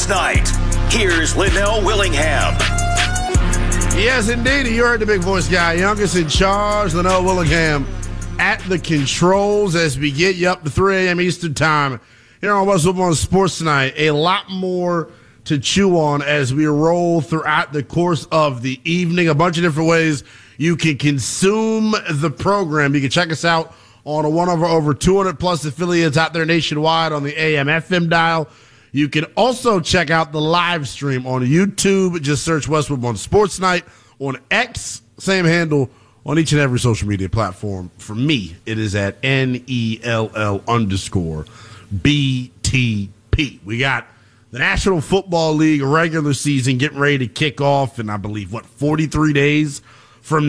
Night. Here's Linnell Willingham. Yes, indeed. You heard the big voice guy. Youngest in charge, Linnell Willingham, at the controls as we get you up to 3 a.m. Eastern Time here on West Football Sports Tonight. A lot more to chew on as we roll throughout the course of the evening. A bunch of different ways you can consume the program. You can check us out on one of our over 200 plus affiliates out there nationwide on the AM FM dial. You can also check out the live stream on YouTube. Just search West Football Sports Night. On X, same handle on each and every social media platform. For me, it is at NELL_BTP. We got the National Football League regular season getting ready to kick off in, I believe, 43 days